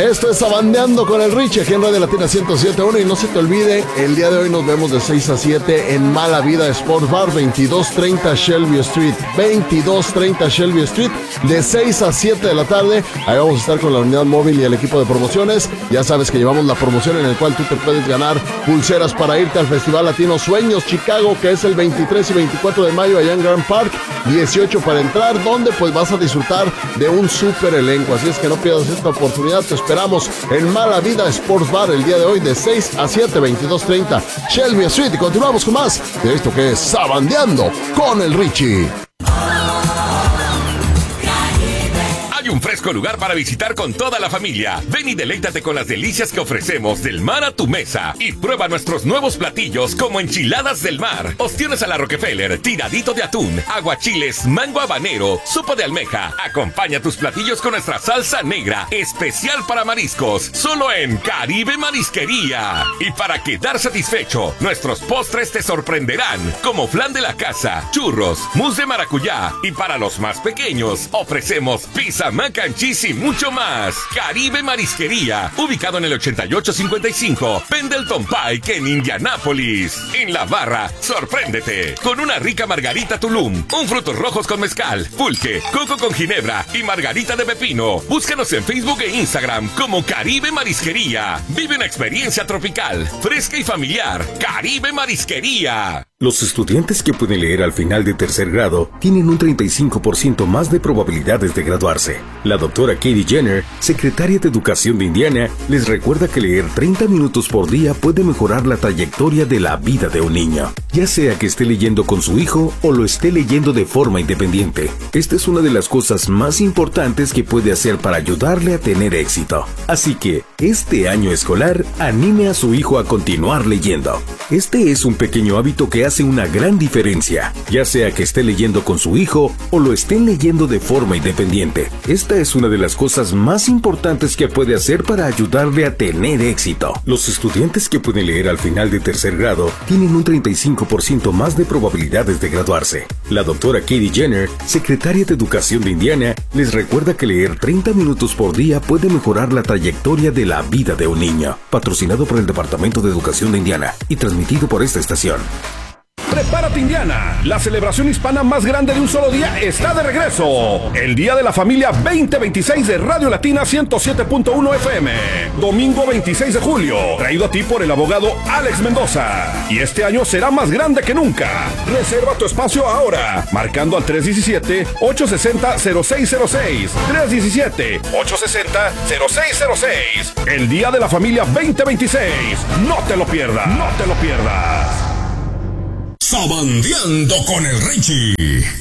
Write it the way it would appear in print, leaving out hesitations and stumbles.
Esto es Sabandeando con el Richie aquí en Radio Latina 107.1 y no se te olvide, el día de hoy nos vemos de 6 a 7 en Mala Vida Sports Bar, 2230 Shelby Street, 2230 Shelby Street, de 6 a 7 de la tarde. Ahí vamos a estar con la unidad móvil y el equipo de promociones. Ya sabes que llevamos la promoción en la cual tú te puedes ganar pulseras para irte al Festival Latino Sueños Chicago, que es el 23 y 24 de mayo allá en Grand Park, 18 para entrar, donde pues vas a disfrutar de un súper elenco. Así es que no pierdas esta oportunidad. Te esperamos en Mala Vida Sports Bar el día de hoy de 6 a 7, 2230 Shelby Street. Y continuamos con más de esto que es Sabandeando con el Richie. Hay un fresco lugar para visitar con toda la familia. Ven y deleítate con las delicias que ofrecemos del mar a tu mesa. Y prueba nuestros nuevos platillos como enchiladas del mar, ostiones a la Rockefeller, tiradito de atún, aguachiles, mango habanero, sopa de almeja. Acompaña tus platillos con nuestra salsa negra, especial para mariscos, solo en Caribe Marisquería. Y para quedar satisfecho, nuestros postres te sorprenderán, como flan de la casa, churros, mousse de maracuyá. Y para los más pequeños, ofrecemos pizza, mac and cheese y mucho más. Caribe Marisquería, ubicado en el 8855 Pendleton Pike en Indianápolis. En la barra, sorpréndete con una rica margarita Tulum, un frutos rojos con mezcal, pulque, coco con ginebra y margarita de pepino. Búscanos en Facebook e Instagram como Caribe Marisquería. Vive una experiencia tropical, fresca y familiar. Caribe Marisquería. Los estudiantes que pueden leer al final de tercer grado tienen un 35% más de probabilidades de graduarse. La doctora Katie Jenner, secretaria de Educación de Indiana, les recuerda que leer 30 minutos por día puede mejorar la trayectoria de la vida de un niño, ya sea que esté leyendo con su hijo o lo esté leyendo de forma independiente. Esta es una de las cosas más importantes que puede hacer para ayudarle a tener éxito. Así que, este año escolar, anime a su hijo a continuar leyendo. Este es un pequeño hábito que hace una gran diferencia, ya sea que esté leyendo con su hijo o lo estén leyendo de forma independiente. Esta es una de las cosas más importantes que puede hacer para ayudarle a tener éxito. Los estudiantes que pueden leer al final de tercer grado tienen un 35% más de probabilidades de graduarse. La doctora Katie Jenner, secretaria de Educación de Indiana, les recuerda que leer 30 minutos por día puede mejorar la trayectoria de la vida de un niño. Patrocinado por el Departamento de Educación de Indiana y transmitido por esta estación. Prepárate, Indiana. La celebración hispana más grande de un solo día está de regreso. El Día de la Familia 2026 de Radio Latina 107.1 FM. Domingo 26 de julio. Traído a ti por el abogado Alex Mendoza. Y este año será más grande que nunca. Reserva tu espacio ahora. Marcando al 317-860-0606. 317-860-0606. El Día de la Familia 2026. No te lo pierdas. No te lo pierdas. Sabandeando con el Richie.